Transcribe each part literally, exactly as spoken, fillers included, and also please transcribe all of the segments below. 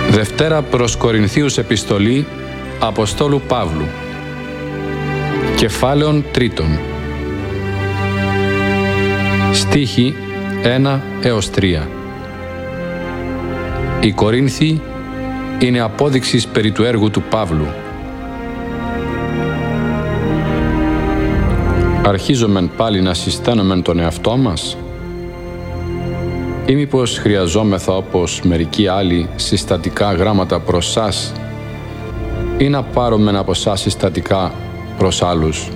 Δευτέρα προς Κορινθίους επιστολή Αποστόλου Παύλου. Κεφάλαιον τρίτον. Στίχοι ένα έως τρία. Οι Κορίνθιοι είναι απόδειξης περί του έργου του Παύλου. Αρχίζομεν πάλι να συσταίνομεν τον εαυτό μας, ή μήπως χρειαζόμεθα όπως μερικοί άλλοι συστατικά γράμματα προς σας, ή να πάρομεν από σας συστατικά προς άλλους?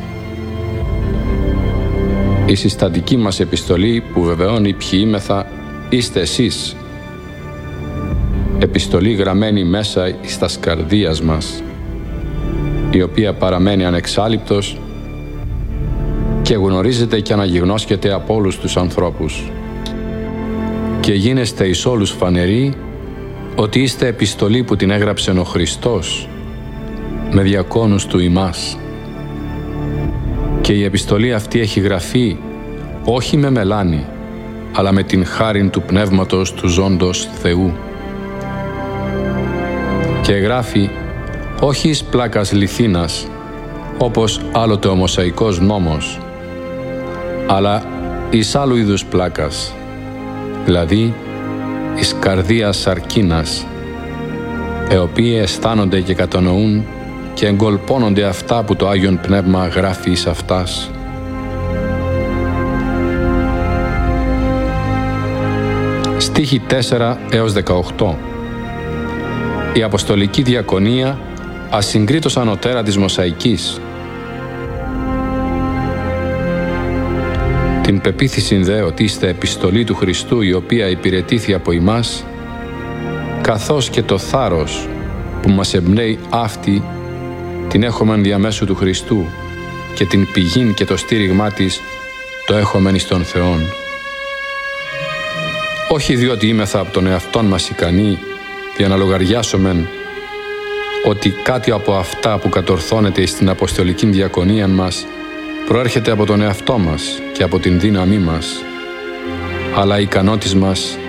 Η συστατική μας επιστολή που βεβαιώνει ποιοι είμεθα είστε εσείς, επιστολή γραμμένη μέσα στας καρδίας μας, η οποία παραμένει ανεξάλειπτος και γνωρίζετε και αναγιγνώσκετε από όλους τους ανθρώπους, και γίνεστε εις όλους φανεροί ότι είστε επιστολή που την έγραψεν ο Χριστός με διακόνους του ημάς. Και η επιστολή αυτή έχει γραφεί όχι με μελάνη, αλλά με την χάριν του Πνεύματος του ζώντος Θεού. Και γράφει όχι εις πλάκας λιθίνας, όπως άλλοτε ο Μωσαϊκός νόμος, αλλά εις άλλου είδους πλάκας, δηλαδή εις καρδίας σαρκίνας, οι οποίοι αισθάνονται και κατανοούν και εγκολπώνονται αυτά που το Άγιον Πνεύμα γράφει εις αυτάς. Στίχοι τέσσερα έως δεκαοκτώ. Η Αποστολική Διακονία ασυγκρίτως ανωτέρα της Μωσαϊκής. Την πεποίθηση δε ότι είστε επιστολή του Χριστού, η οποία υπηρετήθη από ημάς, καθώς και το θάρρος που μας εμπνέει αυτή, την έχομεν διαμέσου του Χριστού, και την πηγήν και το στήριγμά της το έχομεν εις τον Θεόν. Όχι διότι είμεθα από τον εαυτόν μας ικανοί, για να λογαριάσομεν ότι κάτι από αυτά που κατορθώνεται στην Αποστολική Διακονία μας προέρχεται από τον εαυτό μας και από την δύναμή μας, αλλά η ικανότης μας